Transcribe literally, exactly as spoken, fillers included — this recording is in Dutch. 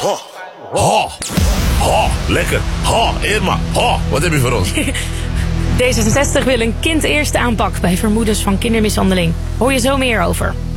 Ha. Ha. Ha. Lekker. Ha. Irma. Ha. Wat heb je voor ons? D zesenzestig wil een kind eerst aanpak bij vermoedens van kindermishandeling. Hoor je zo meer over.